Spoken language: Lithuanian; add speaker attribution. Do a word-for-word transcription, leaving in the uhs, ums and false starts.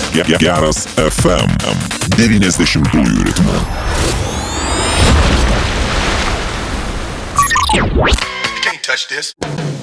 Speaker 1: Geras F M devyniasdešimtųjų ritmu.
Speaker 2: Can't touch this.